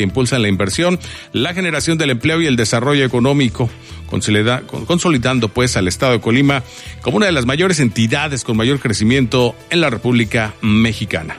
que impulsan la inversión, la generación del empleo y el desarrollo económico, consolidando pues al estado de Colima como una de las mayores entidades con mayor crecimiento en la República Mexicana.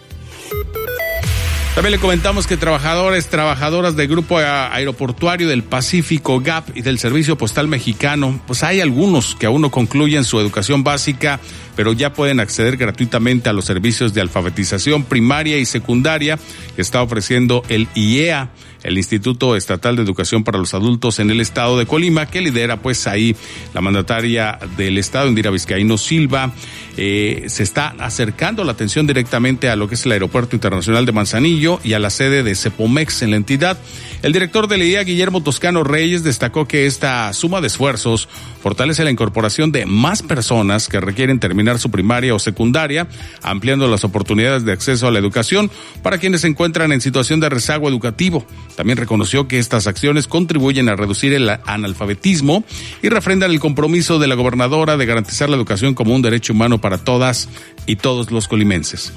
También le comentamos que trabajadoras del Grupo Aeroportuario del Pacífico, GAP, y del Servicio Postal Mexicano, pues hay algunos que aún no concluyen su educación básica, pero ya pueden acceder gratuitamente a los servicios de alfabetización primaria y secundaria que está ofreciendo el IEA, el Instituto Estatal de Educación para los Adultos en el estado de Colima, que lidera pues ahí la mandataria del estado, Indira Vizcaíno Silva. Se está acercando la atención directamente a lo que es el Aeropuerto Internacional de Manzanillo y a la sede de Cepomex en la entidad. El director de la IEA, Guillermo Toscano Reyes, destacó que esta suma de esfuerzos fortalece la incorporación de más personas que requieren terminar su primaria o secundaria, ampliando las oportunidades de acceso a la educación para quienes se encuentran en situación de rezago educativo. También reconoció que estas acciones contribuyen a reducir el analfabetismo y refrendan el compromiso de la gobernadora de garantizar la educación como un derecho humano para todas y todos los colimenses.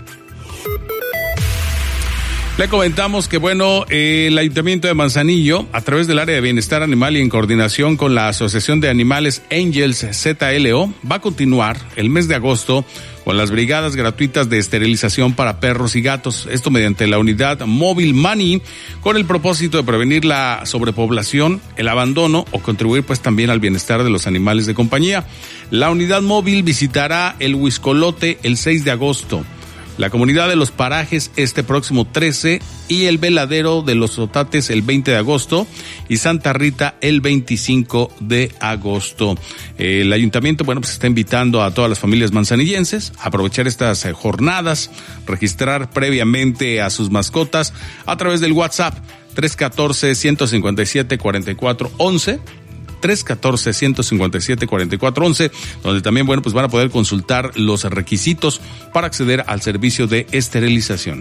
Le comentamos que, el Ayuntamiento de Manzanillo, a través del Área de Bienestar Animal y en coordinación con la Asociación de Animales Angels ZLO, va a continuar el mes de agosto con las brigadas gratuitas de esterilización para perros y gatos. Esto mediante la unidad móvil Mani, con el propósito de prevenir la sobrepoblación, el abandono o contribuir pues también al bienestar de los animales de compañía. La unidad móvil visitará el Huiscolote el 6 de agosto. La Comunidad de los Parajes este próximo 13 y el Veladero de los Otates el 20 de agosto y Santa Rita el 25 de agosto. El ayuntamiento, pues está invitando a todas las familias manzanillenses a aprovechar estas jornadas, registrar previamente a sus mascotas a través del WhatsApp 314-157-4411. 314-157-4411, donde también, van a poder consultar los requisitos para acceder al servicio de esterilización.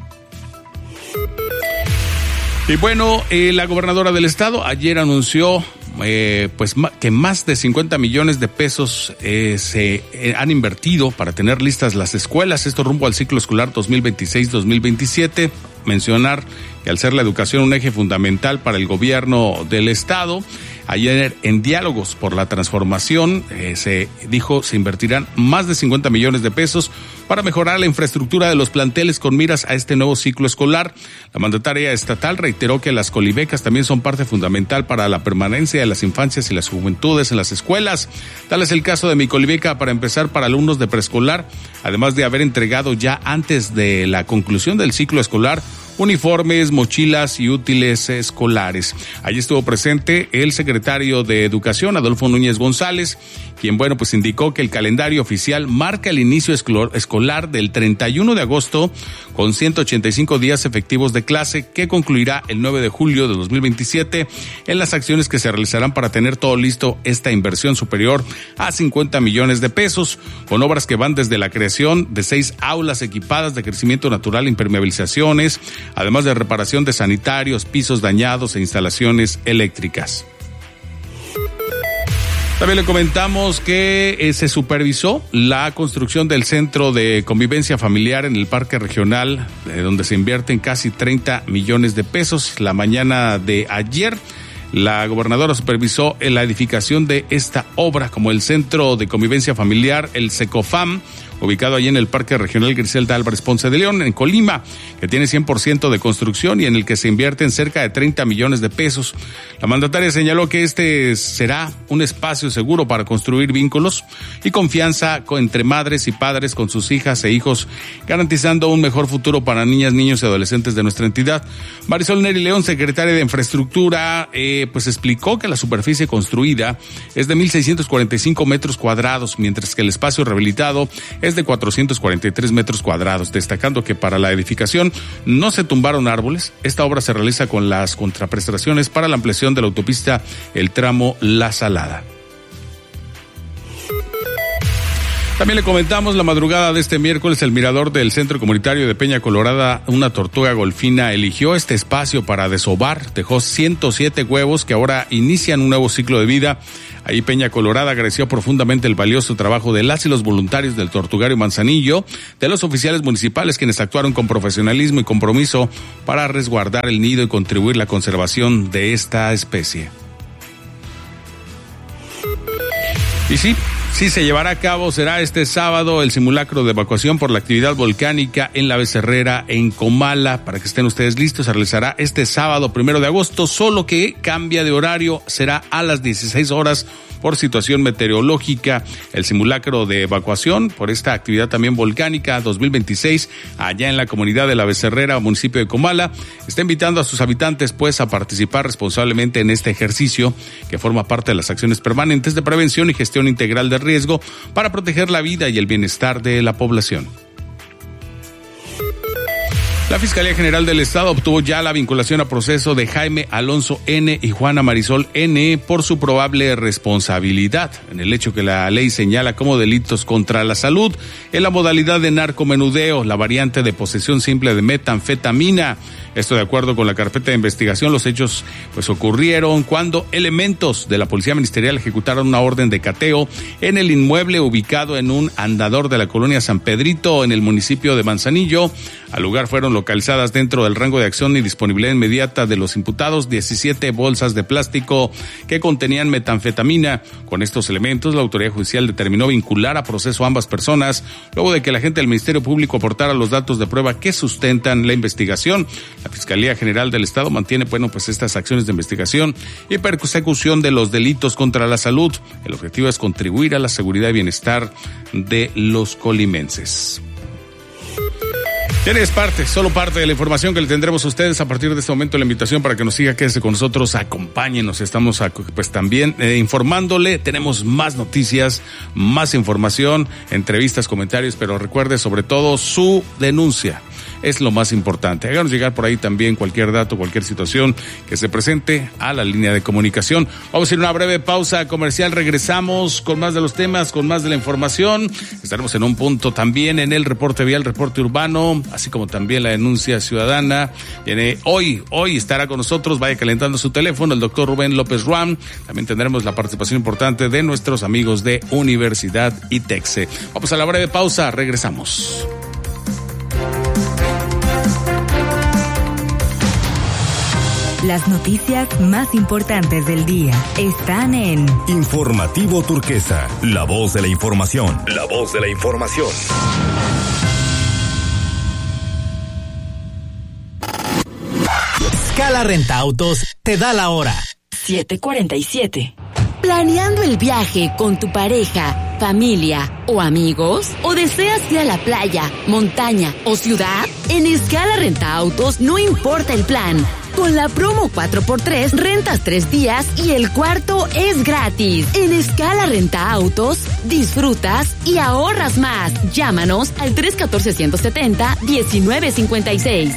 Y la gobernadora del estado ayer anunció que más de 50 millones de pesos se han invertido para tener listas las escuelas, esto rumbo al ciclo escolar 2026-2027. Mencionar que al ser la educación un eje fundamental para el gobierno del estado, ayer en Diálogos por la Transformación se invertirán más de 50 millones de pesos para mejorar la infraestructura de los planteles con miras a este nuevo ciclo escolar. La mandataria estatal reiteró que las colibecas también son parte fundamental para la permanencia de las infancias y las juventudes en las escuelas. Tal es el caso de mi colibeca para empezar para alumnos de preescolar, además de haber entregado ya antes de la conclusión del ciclo escolar uniformes, mochilas y útiles escolares. Allí estuvo presente el secretario de Educación, Adolfo Núñez González, quien, indicó que el calendario oficial marca el inicio escolar del 31 de agosto con 185 días efectivos de clase que concluirá el 9 de julio de 2027 en las acciones que se realizarán para tener todo listo esta inversión superior a 50 millones de pesos, con obras que van desde la creación de 6 aulas equipadas de crecimiento natural, impermeabilizaciones, además de reparación de sanitarios, pisos dañados e instalaciones eléctricas. También le comentamos que se supervisó la construcción del Centro de Convivencia Familiar en el Parque Regional, donde se invierten casi 30 millones de pesos. La mañana de ayer, la gobernadora supervisó la edificación de esta obra, como el Centro de Convivencia Familiar, el SECOFAM, ubicado allí en el Parque Regional Griselda Álvarez Ponce de León, en Colima, que tiene 100% de construcción y en el que se invierten cerca de 30 millones de pesos. La mandataria señaló que este será un espacio seguro para construir vínculos y confianza entre madres y padres con sus hijas e hijos, garantizando un mejor futuro para niñas, niños y adolescentes de nuestra entidad. Marisol Neri León, secretaria de Infraestructura, explicó que la superficie construida es de 1,645 metros cuadrados, mientras que el espacio rehabilitado es de 443 metros cuadrados, destacando que para la edificación no se tumbaron árboles. Esta obra se realiza con las contraprestaciones para la ampliación de la autopista el tramo La Salada. También le comentamos la madrugada de este miércoles, el mirador del Centro Comunitario de Peña Colorada, una tortuga golfina, eligió este espacio para desovar. Dejó 107 huevos que ahora inician un nuevo ciclo de vida Ahí Peña Colorada agradeció profundamente el valioso trabajo de las y los voluntarios del Tortugario Manzanillo, de los oficiales municipales quienes actuaron con profesionalismo y compromiso para resguardar el nido y contribuir a la conservación de esta especie. Y sí se llevará a cabo, será este sábado el simulacro de evacuación por la actividad volcánica en la Becerrera, en Comala. Para que estén ustedes listos, se realizará este sábado 1 de agosto, solo que cambia de horario, será a las 16 horas por situación meteorológica. El simulacro de evacuación por esta actividad también volcánica 2026, allá en la comunidad de la Becerrera, municipio de Comala, está invitando a sus habitantes pues a participar responsablemente en este ejercicio que forma parte de las acciones permanentes de prevención y gestión integral de riesgo para proteger la vida y el bienestar de la población. La Fiscalía General del Estado obtuvo ya la vinculación a proceso de Jaime Alonso N. y Juana Marisol N. por su probable responsabilidad en el hecho que la ley señala como delitos contra la salud en la modalidad de narcomenudeo, la variante de posesión simple de metanfetamina. Esto de acuerdo con la carpeta de investigación. Los hechos pues ocurrieron cuando elementos de la Policía Ministerial ejecutaron una orden de cateo en el inmueble ubicado en un andador de la colonia San Pedrito en el municipio de Manzanillo. Al lugar fueron localizadas dentro del rango de acción y disponibilidad inmediata de los imputados 17 bolsas de plástico que contenían metanfetamina. Con estos elementos, la autoridad judicial determinó vincular a proceso a ambas personas luego de que la agente del Ministerio Público aportara los datos de prueba que sustentan la investigación. La Fiscalía General del Estado mantiene, estas acciones de investigación y persecución de los delitos contra la salud. El objetivo es contribuir a la seguridad y bienestar de los colimenses. Tienes solo parte de la información que le tendremos a ustedes a partir de este momento. La invitación para que nos siga, quédese con nosotros, acompáñenos. Estamos también informándole. Tenemos más noticias, más información, entrevistas, comentarios, pero recuerde sobre todo su denuncia. Es lo más importante. Háganos llegar por ahí también cualquier dato, cualquier situación que se presente a la línea de comunicación. Vamos a ir a una breve pausa comercial. Regresamos con más de los temas, con más de la información. Estaremos en un punto también en el reporte vial, reporte urbano, así como también la denuncia ciudadana. Hoy estará con nosotros, vaya calentando su teléfono, el doctor Rubén López Ruam. También tendremos la participación importante de nuestros amigos de Universidad ITEXE. Vamos a la breve pausa, regresamos. Las noticias más importantes del día están en Informativo Turquesa, la voz de la información. La voz de la información. Scala Renta Autos te da la hora. 7:47. ¿Planeando el viaje con tu pareja, familia o amigos? ¿O deseas ir a la playa, montaña o ciudad? En Scala Renta Autos no importa el plan. Con la promo 4x3, rentas 3 días y el cuarto es gratis. En Scala Renta Autos, disfrutas y ahorras más. Llámanos al 314-170-1956.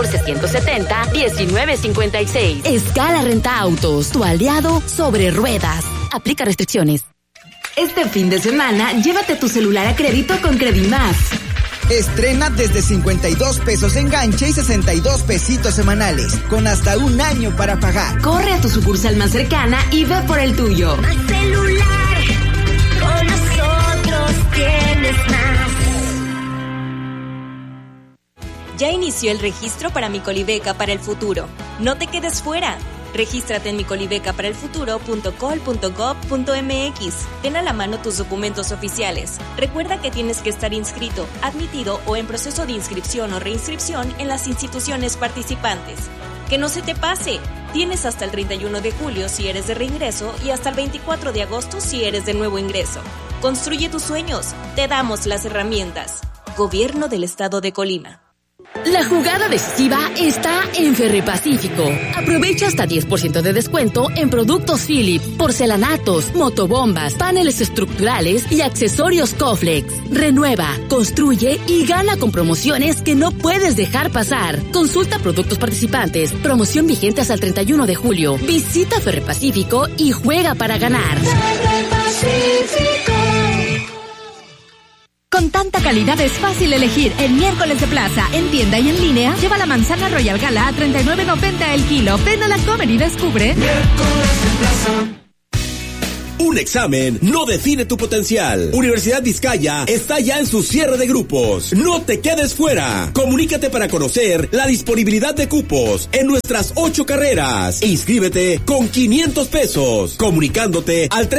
314-170-1956. Scala Renta Autos, tu aliado sobre ruedas. Aplica restricciones. Este fin de semana, llévate tu celular a crédito con Credimás. Estrena desde 52 pesos enganche y 62 pesitos semanales, con hasta un año para pagar. Corre a tu sucursal más cercana y ve por el tuyo. Más celular, con nosotros tienes más. Ya inició el registro para Mi Colibeca para el futuro. No te quedes fuera. Regístrate en micolibecaparaelfuturo.col.gov.mx. Ten a la mano tus documentos oficiales. Recuerda que tienes que estar inscrito, admitido o en proceso de inscripción o reinscripción en las instituciones participantes. ¡Que no se te pase! Tienes hasta el 31 de julio si eres de reingreso y hasta el 24 de agosto si eres de nuevo ingreso. Construye tus sueños. Te damos las herramientas. Gobierno del Estado de Colima. La jugada decisiva está en Ferrepacífico. Aprovecha hasta 10% de descuento en productos Philips, porcelanatos, motobombas, paneles estructurales y accesorios Coflex. Renueva, construye y gana con promociones que no puedes dejar pasar. Consulta productos participantes. Promoción vigente hasta el 31 de julio. Visita Ferrepacífico y juega para ganar. Con tanta calidad es fácil elegir. En Miércoles de Plaza, en tienda y en línea, lleva la manzana Royal Gala a $39.90 el kilo. Ven a la Comer y descubre. Miércoles de Plaza. Un examen no define tu potencial. Universidad Vizcaya está ya en su cierre de grupos. No te quedes fuera. Comunícate para conocer la disponibilidad de cupos en nuestras 8 carreras. Inscríbete con 500 pesos. Comunicándote al